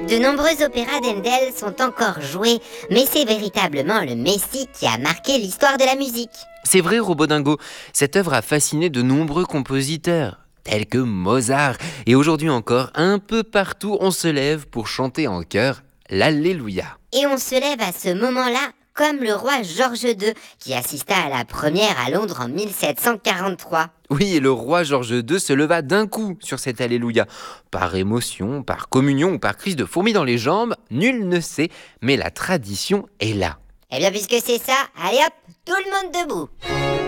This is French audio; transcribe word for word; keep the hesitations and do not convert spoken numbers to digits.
De nombreux opéras d'Handel sont encore joués, mais c'est véritablement le Messie qui a marqué l'histoire de la musique. C'est vrai, Robodingo, cette œuvre a fasciné de nombreux compositeurs, tels que Mozart. Et aujourd'hui encore, un peu partout, on se lève pour chanter en chœur l'Alléluia. Et on se lève à ce moment-là comme le roi Georges deux, qui assista à la première à Londres en mille sept cent quarante-trois. Oui, et le roi Georges deux se leva d'un coup sur cet Alléluia. Par émotion, par communion ou par crise de fourmis dans les jambes, nul ne sait, mais la tradition est là. Eh bien, puisque c'est ça, allez hop, tout le monde debout.